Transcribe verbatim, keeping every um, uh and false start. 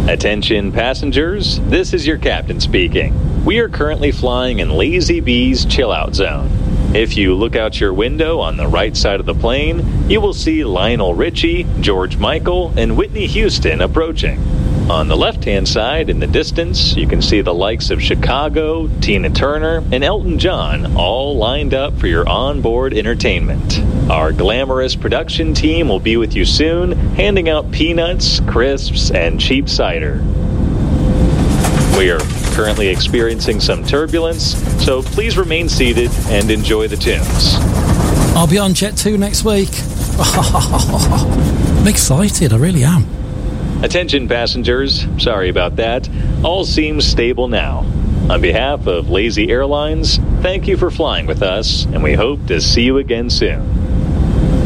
Attention passengers, this is your captain speaking. We are currently flying in Lazy B's chill out zone. If you look out your window on the right side of the plane, you will see Lionel Richie, George Michael, and Whitney Houston approaching. On the left-hand side, in the distance, you can see the likes of Chicago, Tina Turner, and Elton John all lined up for your onboard entertainment. Our glamorous production team will be with you soon, handing out peanuts, crisps, and cheap cider. We are currently experiencing some turbulence, so please remain seated and enjoy the tunes. I'll be on Jet two next week. I'm excited, I really am. Attention passengers, sorry about that. All seems stable now. On behalf of Lazy Airlines, thank you for flying with us, and we hope to see you again soon.